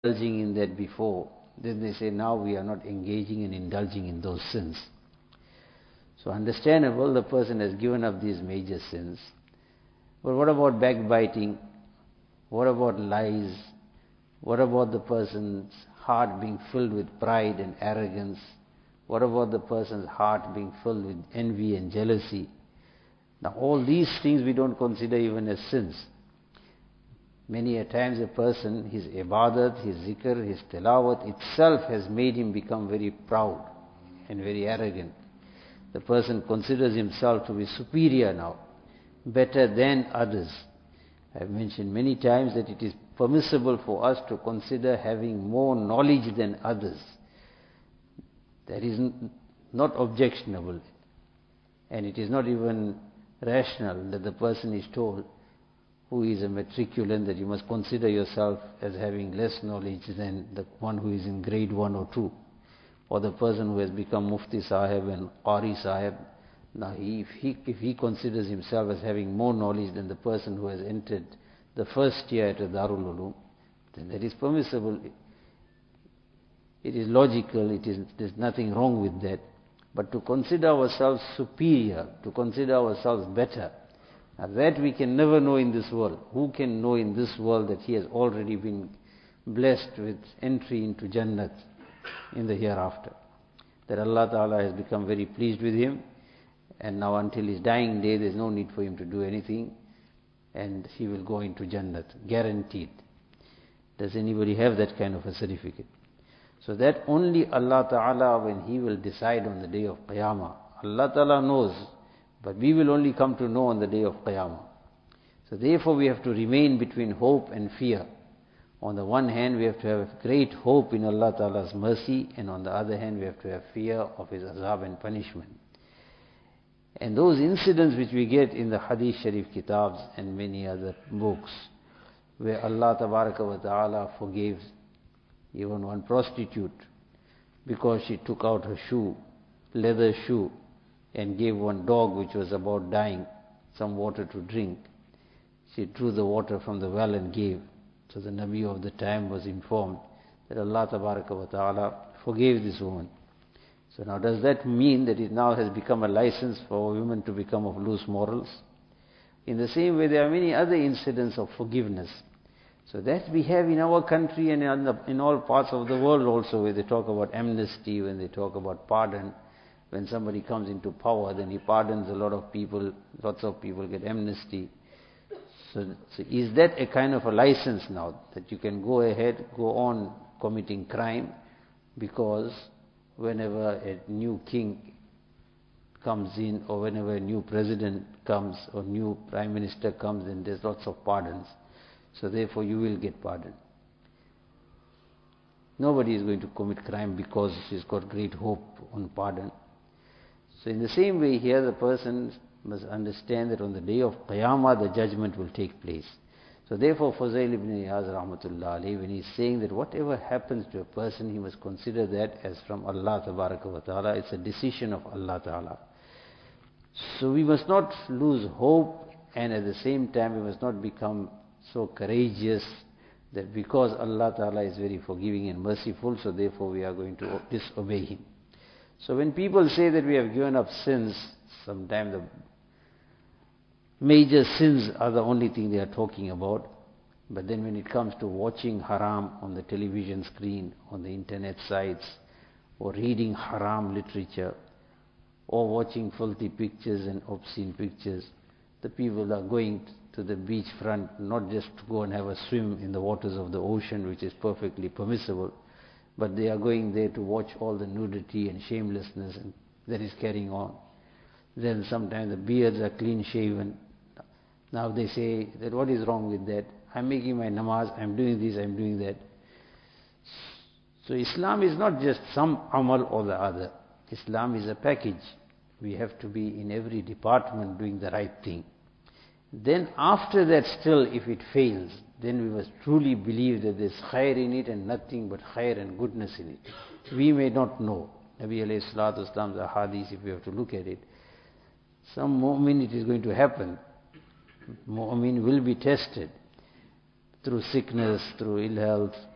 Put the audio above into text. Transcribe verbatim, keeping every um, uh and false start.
indulging in that before, then they say now we are not engaging and indulging in those sins. So understandable, the person has given up these major sins. But what about backbiting? What about lies? What about the person's heart being filled with pride and arrogance? What about the person's heart being filled with envy and jealousy? Now all these things we don't consider even as sins. Many a times a person, his ibadat, his zikr, his tilawat itself has made him become very proud and very arrogant. The person considers himself to be superior now, better than others. I have mentioned many times that it is permissible for us to consider having more knowledge than others. That is not objectionable. And it is not even rational that the person is told, who is a matriculant, that you must consider yourself as having less knowledge than the one who is in grade one or two. Or the person who has become Mufti Sahib and Qari Sahib. Now he, if, he, if he considers himself as having more knowledge than the person who has entered the first year at a Darul Uloom, then that is permissible. It is logical, it is, there's nothing wrong with that. But to consider ourselves superior, to consider ourselves better, now that we can never know in this world. Who can know in this world that he has already been blessed with entry into Jannat in the hereafter? That Allah Ta'ala has become very pleased with him, and now until his dying day there's no need for him to do anything, and he will go into Jannat, guaranteed. Does anybody have that kind of a certificate? So that only Allah Ta'ala, when He will decide on the day of Qiyamah, Allah Ta'ala knows, but we will only come to know on the day of Qiyamah. So therefore we have to remain between hope and fear. On the one hand we have to have great hope in Allah Ta'ala's mercy, and on the other hand we have to have fear of His azab and punishment. And those incidents which we get in the Hadith Sharif Kitabs and many other books, where Allah Tabaraka wa Ta'ala forgave even one prostitute because she took out her shoe, leather shoe, and gave one dog which was about dying some water to drink. She drew the water from the well and gave. So the Nabi of the time was informed that Allah Tabaraka wa Ta'ala forgave this woman. So now does that mean that it now has become a license for women to become of loose morals? In the same way there are many other incidents of forgiveness. So that we have in our country and in, the, in all parts of the world also, where they talk about amnesty, when they talk about pardon. When somebody comes into power, then he pardons a lot of people, lots of people get amnesty. So, so is that a kind of a license now, that you can go ahead, go on committing crime, because whenever a new king comes in, or whenever a new president comes, or new prime minister comes, then there's lots of pardons. So therefore you will get pardoned. Nobody is going to commit crime because he's got great hope on pardon. So in the same way here, the person must understand that on the day of Qiyamah the judgment will take place. So therefore Fuzail ibn Iyaz rahmatullah alayhi, when he's saying that whatever happens to a person, he must consider that as from Allah Tabaraka wa Ta'ala. It's a decision of Allah Ta'ala. So we must not lose hope, and at the same time we must not become so courageous that because Allah Ta'ala is very forgiving and merciful, so therefore we are going to disobey Him. So when people say that we have given up sins, sometimes the major sins are the only thing they are talking about. But then when it comes to watching haram on the television screen, on the internet sites, or reading haram literature, or watching filthy pictures and obscene pictures, the people are going to the beach front not just to go and have a swim in the waters of the ocean, which is perfectly permissible, but they are going there to watch all the nudity and shamelessness and that is carrying on. Then sometimes the beards are clean shaven. Now they say that what is wrong with that? I'm making my namaz, I'm doing this, I'm doing that. So Islam is not just some amal or the other. Islam is a package. We have to be in every department doing the right thing. Then after that still, if it fails, then we must truly believe that there's khair in it and nothing but khair and goodness in it. We may not know. Nabi alayhi salatu wasalam's ahadith, if we have to look at it, some mu'min it is going to happen. Mu'min will be tested through sickness, through ill health,